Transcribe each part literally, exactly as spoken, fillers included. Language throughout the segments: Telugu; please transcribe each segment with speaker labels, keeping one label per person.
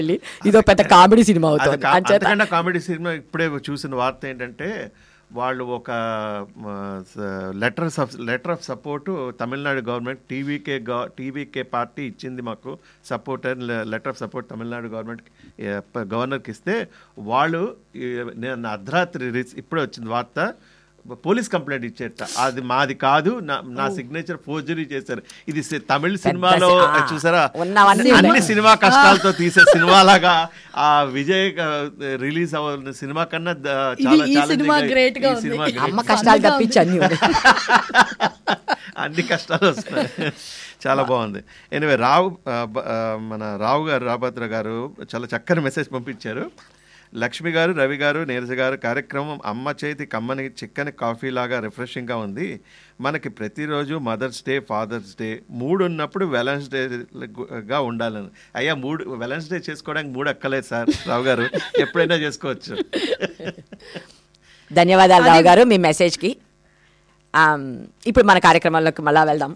Speaker 1: ఇదో పెద్ద కామెడీ సినిమా అవుతుంది.
Speaker 2: అంతకన్నా కామెడీ సినిమా ఇప్పుడే చూసిన వార్త ఏంటంటే వాళ్ళు ఒక letter letter of support Tamil Nadu government TVK TVK party ఇచ్చింది మాకు సపోర్ట్ అని letter of support Tamil Nadu government గవర్నర్కి ఇస్తే వాళ్ళు నేను అర్ధరాత్రి ఇప్పుడే వచ్చింది వార్త పోలీస్ కంప్లైంట్ ఇచ్చేట అది మాది కాదు, నా నా సిగ్నేచర్ ఫోర్జరీ చేశారు. ఇది తమిళ సినిమాలో చూసారా అన్ని సినిమా కష్టాలతో తీసే సినిమాలాగా ఆ విజయ్ రిలీజ్ అవ్వాల్సిన సినిమా కన్నా చాలా అన్ని కష్టాలు వస్తున్నాయి. చాలా బాగుంది. ఎనివే రావు మన రావు గారు రాభద్ర గారు చాలా చక్కని మెసేజ్ పంపించారు. లక్ష్మి గారు, రవి గారు, నీరజ గారు, కార్యక్రమం అమ్మ చేతి కమ్మని చిక్కని కాఫీ లాగా రిఫ్రెషింగ్గా ఉంది. మనకి ప్రతిరోజు మదర్స్ డే, ఫాదర్స్ డే మూడు ఉన్నప్పుడు వెలన్స్ డేగా ఉండాలని. అయ్యా మూడు వెలన్స్ డే చేసుకోవడానికి మూడు అక్కలేదు సార్. రావు గారు ఎప్పుడైనా చేసుకోవచ్చు.
Speaker 1: ధన్యవాదాలు రావు గారు మీ మెసేజ్కి. ఇప్పుడు మన కార్యక్రమంలోకి మళ్ళా వెళ్దాం.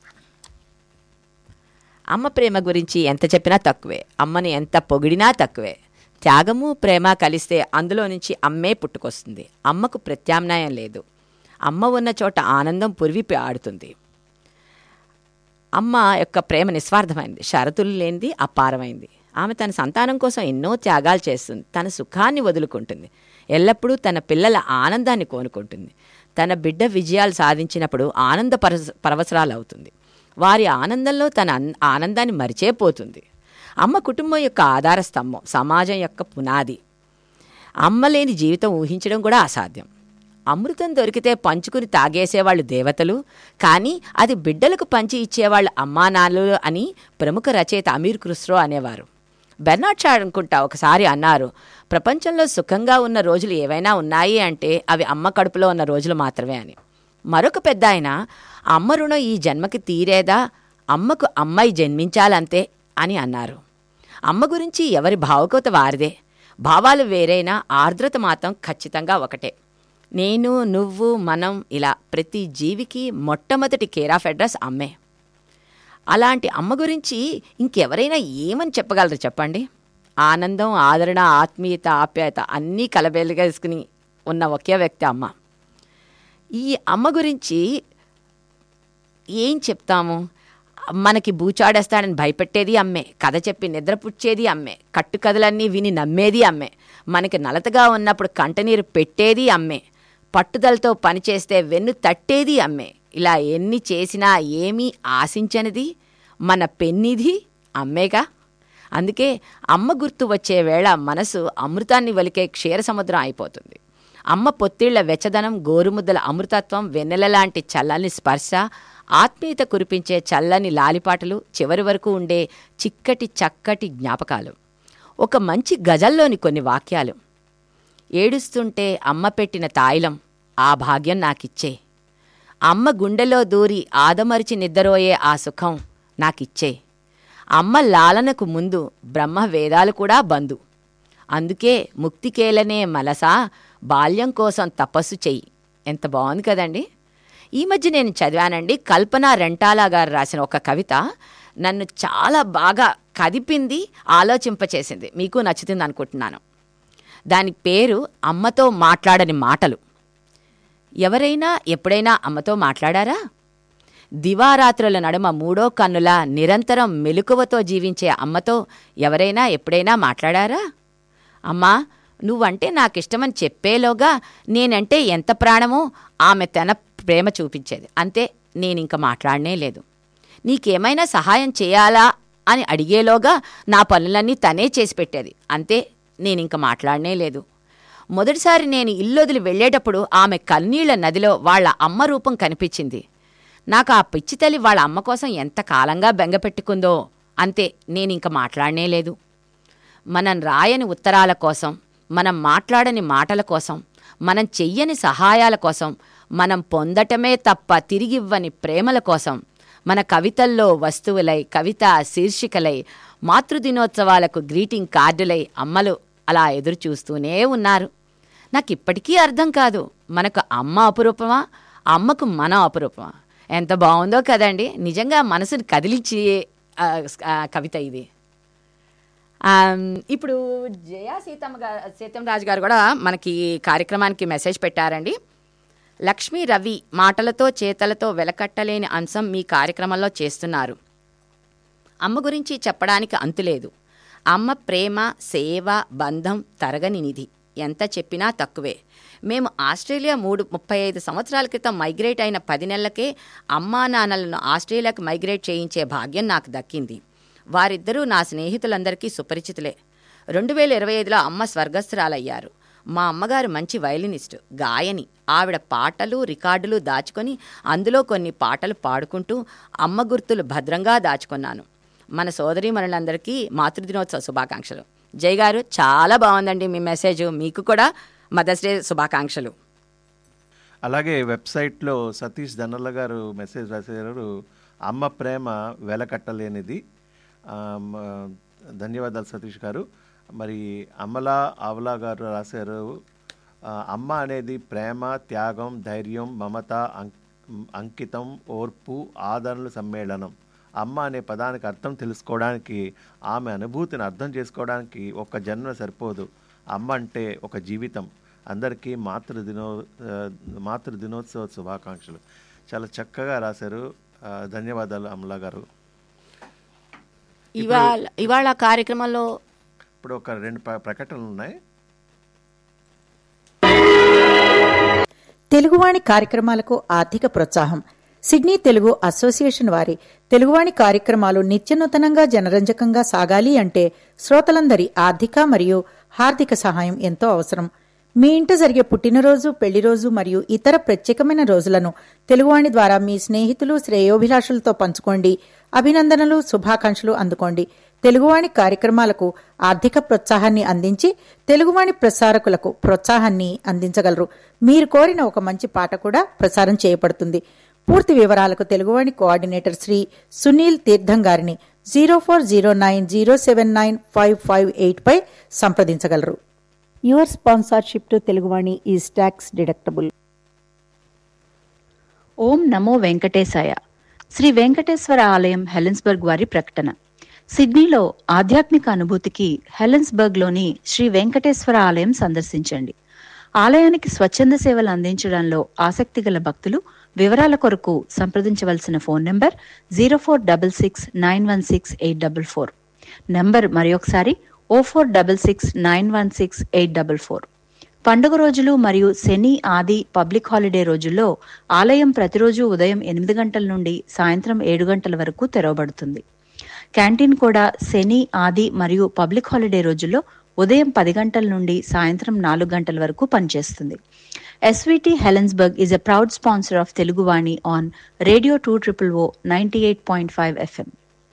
Speaker 1: అమ్మ ప్రేమ గురించి ఎంత చెప్పినా తక్కువే, అమ్మని ఎంత పొగిడినా తక్కువే. త్యాగము ప్రేమ కలిస్తే అందులో నుంచి అమ్మే పుట్టుకొస్తుంది. అమ్మకు ప్రత్యామ్నాయం లేదు. అమ్మ ఉన్న చోట ఆనందం పురివిపి ఆడుతుంది. అమ్మ యొక్క ప్రేమ నిస్వార్థమైంది, షరతులు లేనిది, అపారమైంది. ఆమె తన సంతానం కోసం ఎన్నో త్యాగాలు చేస్తుంది. తన సుఖాన్ని వదులుకుంటుంది. ఎల్లప్పుడూ తన పిల్లల ఆనందాన్ని కోనుకుంటుంది. తన బిడ్డ విజయాలు సాధించినప్పుడు ఆనంద పర పరవసరాలు అవుతుంది. వారి ఆనందంలో తన ఆనందాన్ని మరిచేపోతుంది. అమ్మ కుటుంబం యొక్క ఆధార స్తంభం, సమాజం యొక్క పునాది. అమ్మ లేని జీవితం ఊహించడం కూడా అసాధ్యం. అమృతం దొరికితే పంచుకుని తాగేసేవాళ్ళు దేవతలు, కానీ అది బిడ్డలకు పంచి ఇచ్చేవాళ్ళు అమ్మా నాన్నలు అని ప్రముఖ రచయిత అమీర్ ఖుస్రో అనేవారు. బెర్నాడ్ షా అనుకుంటా ఒకసారి అన్నారు, ప్రపంచంలో సుఖంగా ఉన్న రోజులు ఏవైనా ఉన్నాయి అంటే అవి అమ్మ కడుపులో ఉన్న రోజులు మాత్రమే అని. మరొక పెద్ద ఆయన, అమ్మ రుణం ఈ జన్మకి తీరేదా, అమ్మకు అమ్మాయి జన్మించాలంతే అని అన్నారు. అమ్మ గురించి ఎవరి భావుకత వారిదే. భావాలు వేరైనా ఆర్ద్రత మాత్రం ఖచ్చితంగా ఒకటే. నేను, నువ్వు, మనం, ఇలా ప్రతి జీవికి మొట్టమొదటి కేర్ ఆఫ్ అడ్రస్ అమ్మే. అలాంటి అమ్మ గురించి ఇంకెవరైనా ఏమని చెప్పగలరు చెప్పండి? ఆనందం, ఆదరణ, ఆత్మీయత, ఆప్యాయత అన్నీ కలబెలిగేసుకుని ఉన్న ఒకే వ్యక్తి అమ్మ. ఈ అమ్మ గురించి ఏం చెప్తాము? మనకి బూచాడేస్తాడని భయపెట్టేది అమ్మే, కథ చెప్పి నిద్రపుచ్చేది అమ్మే, కట్టుకథలన్నీ విని నమ్మేది అమ్మే, మనకి నలతగా ఉన్నప్పుడు కంటనీరు పెట్టేది అమ్మే, పట్టుదలతో పనిచేస్తే వెన్ను తట్టేది అమ్మే. ఇలా ఎన్ని చేసినా ఏమీ ఆశించనిది మన పెన్నిధి అమ్మేగా. అందుకే అమ్మ గుర్తు వచ్చే వేళ మనసు అమృతాన్ని వలికే క్షీర సముద్రం అయిపోతుంది. అమ్మ పొత్తిళ్ల వెచ్చదనం, గోరుముద్దల అమృతత్వం, వెన్నెల లాంటి చల్లని స్పర్శ, ఆత్మీయత కురిపించే చల్లని లాలిపాటలు, చివరి వరకు ఉండే చిక్కటి చక్కటి జ్ఞాపకాలు. ఒక మంచి గజల్లోని కొన్ని వాక్యాలు. ఏడుస్తుంటే అమ్మ పెట్టిన తాయిలం ఆ భాగ్యం నాకిచ్చే, అమ్మ గుండెలో దూరి ఆదమరిచి నిద్రపోయే ఆ సుఖం నాకిచ్చే, అమ్మ లాలనకు ముందు బ్రహ్మ వేదాలు కూడా బందు, అందుకే ముక్తికేలనే మనసా బాల్యం కోసం తపస్సు చెయ్యి. ఎంత బాగుంది కదండి. ఈ మధ్య నేను చదివానండి, కల్పన రెంటాలా గారు రాసిన ఒక కవిత నన్ను చాలా బాగా కదిపింది, ఆలోచింపచేసింది. మీకు నచ్చుతుంది అనుకుంటున్నాను. దాని పేరు అమ్మతో మాట్లాడని మాటలు. ఎవరైనా ఎప్పుడైనా అమ్మతో మాట్లాడారా? దివారాత్రుల నడుమ మూడో కన్నులా నిరంతరం మెలకువతో జీవించే అమ్మతో ఎవరైనా ఎప్పుడైనా మాట్లాడారా? అమ్మా, నువ్వంటే నాకిష్టమని చెప్పేలోగా నేనంటే ఎంత ప్రాణమో ఆమె తన ప్రేమ చూపించేది. అంతే, నేనింక మాట్లాడనే లేదు. నీకేమైనా సహాయం చేయాలా అని అడిగేలోగా నా పనులన్నీ తనే చేసి పెట్టేది. అంతే, నేనింక మాట్లాడనే లేదు. మొదటిసారి నేను ఇల్లొదిలి వెళ్ళేటప్పుడు ఆమె కన్నీళ్ల నదిలో వాళ్ళ అమ్మ రూపం కనిపించింది. నాకు ఆ పిచ్చి తల్లి వాళ్ళ అమ్మ కోసం ఎంత కాలంగా బెంగపెట్టుకుందో. అంతే, నేనింక మాట్లాడనే లేదు. మనం రాయని ఉత్తరాల కోసం, మనం మాట్లాడని మాటల కోసం, మనం చెయ్యని సహాయాల కోసం, మనం పొందటమే తప్ప తిరిగివ్వని ప్రేమల కోసం, మన కవితల్లో వస్తువులై, కవిత శీర్షికలై, మాతృదినోత్సవాలకు గ్రీటింగ్ కార్డులై అమ్మలు అలా ఎదురు చూస్తూనే ఉన్నారు. నాకు ఇప్పటికీ అర్థం కాదు, మనకు అమ్మ అపురూపమా, అమ్మకు మనం అపురూపమా? ఎంత బాగుందో కదండి. నిజంగా మనసుని కదిలించే కవిత ఇది. ఇప్పుడు జయా సీతమ్మ గారు సీతం రాజు గారు కూడా మనకి కార్యక్రమానికి మెసేజ్ పెట్టారండి. లక్ష్మీ రవి, మాటలతో చేతలతో వెలకట్టలేని అంశం మీ కార్యక్రమంలో చేస్తున్నారు. అమ్మ గురించి చెప్పడానికి అంతులేదు. అమ్మ ప్రేమ, సేవ, బంధం తరగని నిధి. ఎంత చెప్పినా తక్కువే. మేము ఆస్ట్రేలియా మూడు ముప్పై ఐదు సంవత్సరాల క్రితం మైగ్రేట్ అయిన పది నెలలకే అమ్మా నాన్నలను ఆస్ట్రేలియాకు మైగ్రేట్ చేయించే భాగ్యం నాకు దక్కింది. వారిద్దరూ నా స్నేహితులందరికీ సుపరిచితులే. రెండు వేల ఇరవై ఐదులో అమ్మ స్వర్గస్థురాలయ్యారు. మా అమ్మగారు మంచి వయలినిస్టు, గాయని. ఆవిడ పాటలు రికార్డులు దాచుకొని అందులో కొన్ని పాటలు పాడుకుంటూ అమ్మ గుర్తులు భద్రంగా దాచుకున్నాను. మన సోదరీమణులందరికీ మాతృదినోత్సవ శుభాకాంక్షలు. జై గారు, చాలా బాగుందండి మీ మెసేజ్. మీకు కూడా మదర్స్ డే శుభాకాంక్షలు.
Speaker 2: అలాగే వెబ్సైట్లో సతీష్ దన్నల్ల గారు మెసేజ్ రాశారు, అమ్మ ప్రేమ వెలకట్టలేనిది. ధన్యవాదాలు సతీష్ గారు. మరి అమలా ఆవలా గారు రాశారు, అమ్మ అనేది ప్రేమ, త్యాగం, ధైర్యం, మమత, అంకితం, ఓర్పు, ఆదరణల సమ్మేళనం. అమ్మ అనే పదానికి అర్థం తెలుసుకోవడానికి, ఆమె అనుభూతిని అర్థం చేసుకోవడానికి ఒక జన్మ సరిపోదు. అమ్మ అంటే ఒక జీవితం. అందరికీ మాతృదినో మాతృదినోత్సవ శుభాకాంక్షలు. చాలా చక్కగా రాశారు. ధన్యవాదాలు అమలా గారు.
Speaker 1: ఇవాళ ఇవాళ కార్యక్రమంలో
Speaker 2: ఇప్పుడు ఒక రెండు ప్రకటనలు ఉన్నాయి.
Speaker 3: తెలుగువాణి కార్యక్రమాలకు ఆర్థిక ప్రోత్సాహం. సిడ్నీ తెలుగు అసోసియేషన్ వారి తెలుగువాణి కార్యక్రమాలు నిత్యనూతనంగా జనరంజకంగా సాగాలి అంటే శ్రోతలందరి ఆర్థిక మరియు హార్దిక సహాయం ఎంతో అవసరం. మీ ఇంట జరిగే పుట్టినరోజు, పెళ్లిరోజు మరియు ఇతర ప్రత్యేకమైన రోజులను తెలుగువాణి ద్వారా మీ స్నేహితులు, శ్రేయోభిలాషులతో పంచుకోండి. అభినందనలు, శుభాకాంక్షలు అందుకోండి. తెలుగువాణి కార్యక్రమాలకు ఆర్థిక ప్రోత్సాహాన్ని అందించి తెలుగువాణి ప్రసారకులకు ప్రోత్సాహాన్ని అందించగలరు. మీరు కోరిన ఒక మంచి పాట కూడా ప్రసారం చేయబడుతుంది. పూర్తి వివరాలకు తెలుగువాణి కోఆర్డినేటర్ శ్రీ సునీల్ తీర్థం గారిని zero four zero nine zero seven nine five five eight pi సంప్రదించగలరు. Your sponsorship to Teluguvani is tax deductible.
Speaker 4: ఓం నమో వెంకటేశాయ. శ్రీ వెంకటేశ్వర ఆలయం హెలెన్స్బర్గ్ వారి ప్రకటన. సిడ్నీలో ఆధ్యాత్మిక అనుభూతికి హెలెన్స్బర్గ్లోని శ్రీ వెంకటేశ్వర ఆలయం సందర్శించండి. ఆలయానికి స్వచ్ఛంద సేవలు అందించడంలో ఆసక్తి గల భక్తులు వివరాల కొరకు సంప్రదించవలసిన phone number zero four double six nine one six eight double four. Number మరొకసారి ఓ four double six nine one six eight double four. పండుగ రోజులు మరియు శని, ఆది, పబ్లిక్ హాలిడే రోజుల్లో ఆలయం ప్రతిరోజు ఉదయం ఎనిమిది గంటల నుండి సాయంత్రం ఏడు గంటల వరకు తెరవబడుతుంది. క్యాంటీన్ కూడా శని, ఆది మరియు పబ్లిక్ హాలిడే రోజుల్లో ఉదయం పది గంటల నుండి సాయంత్రం నాలుగు గంటల వరకు పనిచేస్తుంది. SVT Helensburgh is a proud sponsor of Teluguvani on Radio two O O O ninety-eight point five F M.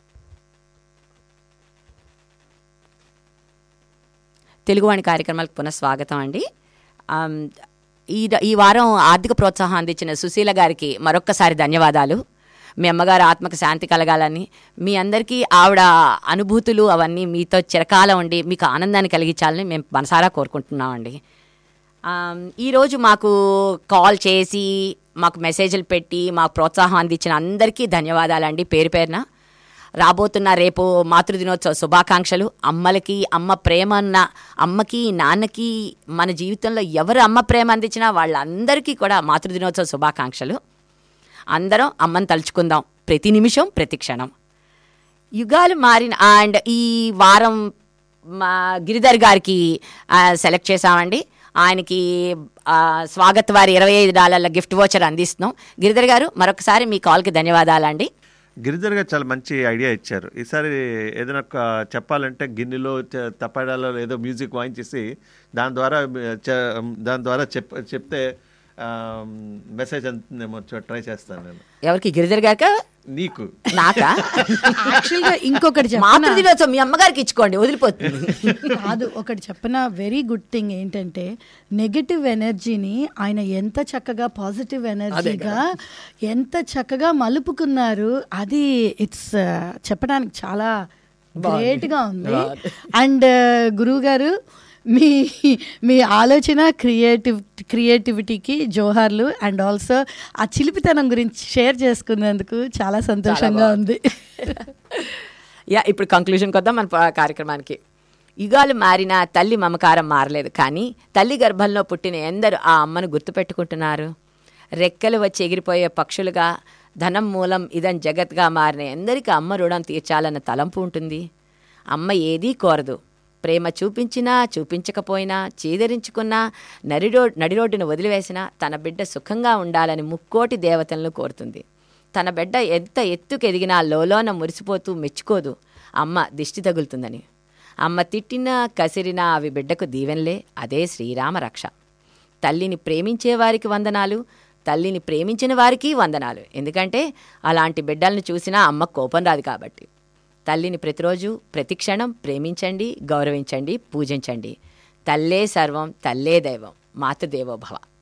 Speaker 1: Teluguvani కార్యక్రమాలకు పునఃస్వాగతం అండి. ఈ ఈ వారం ఆర్థిక ప్రోత్సాహం అందించిన సుశీల గారికి మరొక్కసారి ధన్యవాదాలు. మీ అమ్మగారు ఆత్మకు శాంతి కలగాలని, మీ అందరికీ ఆవిడ అనుభూతులు అవన్నీ మీతో చిరకాలం ఉండి మీకు ఆనందాన్ని కలిగించాలని మేము మనసారా కోరుకుంటున్నామండి. ఈరోజు మాకు కాల్ చేసి మాకు మెసేజ్లు పెట్టి మాకు ప్రోత్సాహం అందించిన అందరికీ ధన్యవాదాలండి పేరు పేరున. రాబోతున్న రేపు మాతృదినోత్సవ శుభాకాంక్షలు. అమ్మలకి, అమ్మ ప్రేమ ఉన్న అమ్మకి, నాన్నకి, మన జీవితంలో ఎవరు అమ్మ ప్రేమ అందించినా వాళ్ళందరికీ కూడా మాతృదినోత్సవ శుభాకాంక్షలు. అందరం అమ్మని తలుచుకుందాం ప్రతి నిమిషం, ప్రతి క్షణం. యుగాలు మారిన అండ్ ఈ వారం మా గిరిధర్ గారికి సెలెక్ట్ చేశామండి. ఆయనకి స్వాగత్ వారి ఇరవై ఐదు డాలర్ల గిఫ్ట్ వోచర్ అందిస్తున్నాం. గిరిధర్ గారు మరొకసారి మీ కాల్కి ధన్యవాదాలండి.
Speaker 2: గిరిధర్ గారు చాలా మంచి ఐడియా ఇచ్చారు. ఈసారి ఏదైనా చెప్పాలంటే గిన్నెలో, తపాడాలో ఏదో మ్యూజిక్ వాయించేసి దాని ద్వారా దాని ద్వారా చెప్ చెప్తే మెసేజ్ అంతుందేమో ట్రై చేస్తాను నేను.
Speaker 1: ఎవరికి? గిరిధర్ గారికా?
Speaker 2: నీకు?
Speaker 1: నాకా?
Speaker 5: యాక్చువల్గా ఇంకొకటి
Speaker 1: మాతృదినోత్సవం మీ అమ్మగారికి ఇచ్చుకోండి, వదిలిపోతుంది.
Speaker 5: కాదు, ఒకటి చెప్పిన వెరీ గుడ్ థింగ్ ఏంటంటే నెగటివ్ ఎనర్జీని ఆయన ఎంత చక్కగా పాజిటివ్ ఎనర్జీగా ఎంత చక్కగా మలుపుకున్నారు. అది ఇట్స్ చెప్పడానికి చాలా గ్రేట్గా ఉంది. అండ్ గురువు గారు, మీ మీ ఆలోచన, క్రియేటివ్ క్రియేటివిటీకి జోహార్లు. అండ్ ఆల్సో ఆ చిలిపితనం గురించి షేర్ చేసుకున్నందుకు చాలా సంతోషంగా ఉంది.
Speaker 1: యా, ఇప్పుడు కంక్లూజన్కి వద్దాం మన కార్యక్రమానికి. యుగాలు మారినా తల్లి మమకారం మారలేదు. కానీ తల్లి గర్భంలో పుట్టిన ఎందరు ఆ అమ్మను గుర్తుపెట్టుకుంటున్నారు? రెక్కలు వచ్చి ఎగిరిపోయే పక్షులుగా, ధనం మూలం ఇదం జగత్గా మారిన ఎందరికి అమ్మ రుణం తీర్చాలన్న తలంపు ఉంటుంది. అమ్మ ఏదీ కోరదు. ప్రేమ చూపించినా చూపించకపోయినా, చీదరించుకున్నా, నడిరో నడిరోడ్డును వదిలివేసినా తన బిడ్డ సుఖంగా ఉండాలని ముక్కోటి దేవతలను కోరుతుంది. తన బిడ్డ ఎంత ఎత్తుకెదిగినా లోలోన మురిసిపోతూ మెచ్చుకోదు అమ్మ దిష్టి తగులుతుందని. అమ్మ తిట్టినా కసిరినా అవి బిడ్డకు దీవెనలే. అదే శ్రీరామ రక్ష. తల్లిని ప్రేమించేవారికి వందనాలు, తల్లిని ప్రేమించిన వారికి వందనాలు. ఎందుకంటే అలాంటి బిడ్డలను చూసినా అమ్మ కోపం రాదు కాబట్టి. తల్లిని ప్రతిరోజు ప్రతిక్షణం ప్రేమించండి, గౌరవించండి, పూజించండి. తల్లే సర్వం, తల్లే దైవం. మాతృదేవోభవ.